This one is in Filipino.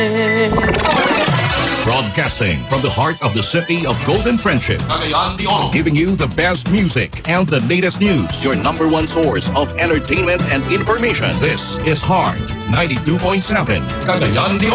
Broadcasting from the heart of the city of Golden Friendship, Cagayan de Oro, giving you the best music and the latest news. Your number one source of entertainment and information. This is Heart 92.7, Cagayan de Oro.